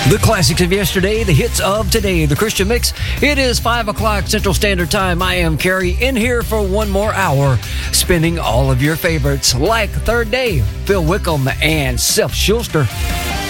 The classics of yesterday, the hits of today, the Christian Mix. It is 5 o'clock Central Standard Time. I am Carrie, in here for one more hour, spinning all of your favorites, like Third Day, Phil Wickham, and Seth Schuster.